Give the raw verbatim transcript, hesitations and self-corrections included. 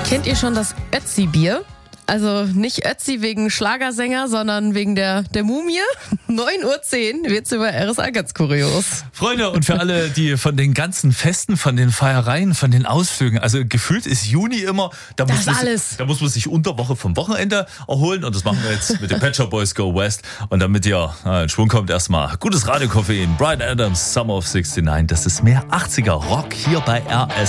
Kennt ihr schon das Ötzi-Bier? Also nicht Ötzi wegen Schlagersänger, sondern wegen der, der Mumie. neun Uhr zehn wird's über R S A ganz kurios. Freunde, und für alle, die von den ganzen Festen, von den Feiereien, von den Ausflügen, also gefühlt ist Juni immer, da, Das muss man, alles. Sich, da muss man sich unter Woche vom Wochenende erholen und das machen wir jetzt mit den Pet Shop Boys Go West. Und damit ihr äh, in Schwung kommt, erstmal gutes Radiokoffein, Bryan Adams, Summer of sixty-nine, das ist mehr achtziger Rock hier bei R S A.